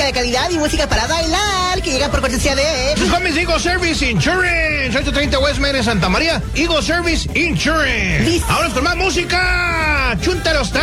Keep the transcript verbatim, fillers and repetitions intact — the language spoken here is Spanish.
de calidad y música para bailar, que llega por cortesía de... Sus homies Eagle Service Insurance, ochocientos treinta West Main en Santa María. Eagle Service Insurance. Listo. Ahora con más música. Chúntalo está.